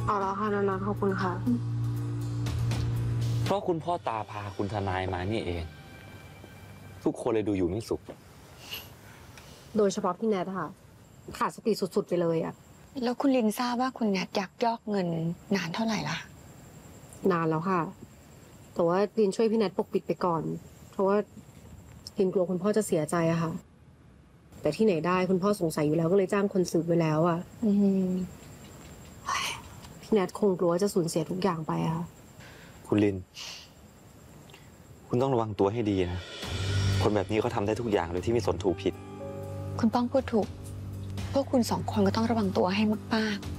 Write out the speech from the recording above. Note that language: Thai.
เอาแล้วค่ะนาขอบคุณค่ะเพราะคุณพ่อตาพาคุณทนายมานี่เอง ทุกคนเลยดูอยู่ไม่สุขโดยเฉพาะพี่แนทค่ะขาดสติสุดๆไปเลยอะแล้วคุณลินทราบว่าคุณแนทยักยอกเงินนานเท่าไหร่ล่ะนานแล้วค่ะแต่ว่าลินช่วยพี่แนทปกปิดไปก่อน เพราะว่าลินกลัวคุณพ่อจะเสียใจอะค่ะ แต่ที่ไหนได้คุณพ่อสงสัยอยู่แล้วก็เลยจ้างคนสืบไว้แล้วอะพี่แนทคงกลัวจะสูญเสียทุกอย่างไปอะค่ะคุณลิน คุณต้องระวังตัวให้ดีนะ คนแบบนี้เขาทำได้ทุกอย่างโดยที่ไม่สนถูกผิดคุณป้องพูดถูกพวกคุณสองคนก็ต้องระวังตัวให้มากๆ